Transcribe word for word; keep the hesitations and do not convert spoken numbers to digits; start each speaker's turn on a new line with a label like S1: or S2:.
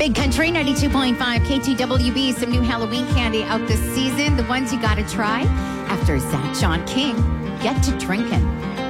S1: Big Country ninety-two point five K T W B. Some new Halloween candy out this season. The ones you got to try after Zach John King. Get to drinking.